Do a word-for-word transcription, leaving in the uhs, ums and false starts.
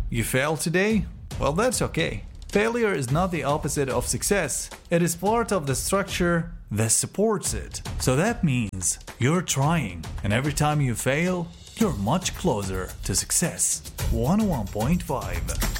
You failed today? Well, that's okay. Failure is not the opposite of success. It is part of the structure that supports it. So that means you're trying, and every time you fail, you're much closer to success. one oh one point five